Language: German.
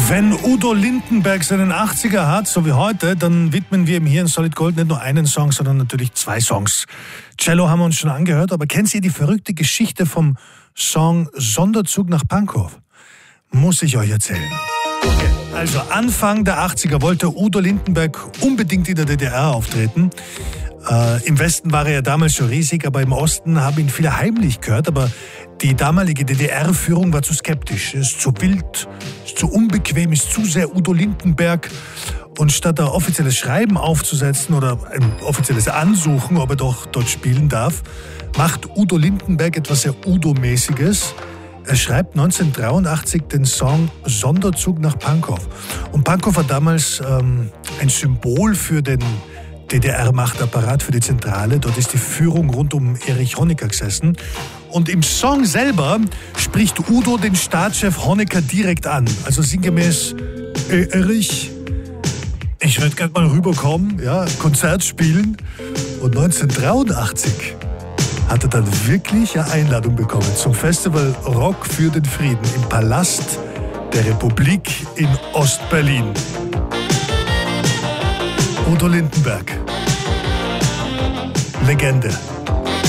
Wenn Udo Lindenberg seinen 80er hat, so wie heute, dann widmen wir ihm hier in Solid Gold nicht nur einen Song, sondern natürlich 2 Songs. Cello haben wir uns schon angehört, aber kennen Sie die verrückte Geschichte vom Song Sonderzug nach Pankow? Muss ich euch erzählen. Okay. Also Anfang der 80er wollte Udo Lindenberg unbedingt in der DDR auftreten. Im Westen war er ja damals schon riesig, aber im Osten haben ihn viele heimlich gehört. Aber die damalige DDR-Führung war zu skeptisch. Es ist zu wild, ist zu unbequem, ist zu sehr Udo Lindenberg. Und statt ein offizielles Schreiben aufzusetzen oder ein offizielles Ansuchen, ob er doch dort spielen darf, macht Udo Lindenberg etwas sehr Udo-mäßiges. Er schreibt 1983 den Song Sonderzug nach Pankow. Und Pankow war damals ein Symbol für den DDR-Machtapparat, für die Zentrale. Dort ist die Führung rund um Erich Honecker gesessen. Und im Song selber spricht Udo den Staatschef Honecker direkt an. Also sinngemäß, Erich, ich würde gerne mal rüberkommen, ja, Konzert spielen. Und 1983 hat er dann wirklich eine Einladung bekommen zum Festival Rock für den Frieden im Palast der Republik in Ostberlin. Udo Lindenberg. Legende.